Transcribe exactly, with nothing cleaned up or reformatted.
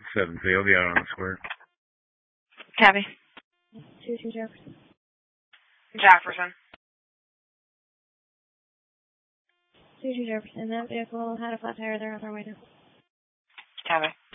seven C. I'll be out on the square. Copy. two two Jefferson. Jefferson. two two Jefferson. That vehicle had a flat tire. They're on their way down. Copy.